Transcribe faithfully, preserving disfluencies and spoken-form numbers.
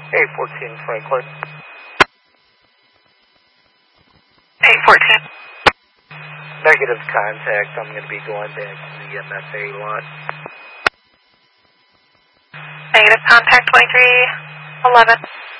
eight fourteen Franklin. eight fourteen. Negative contact. I'm going to be going back to the M F A lot. Negative contact twenty-three eleven.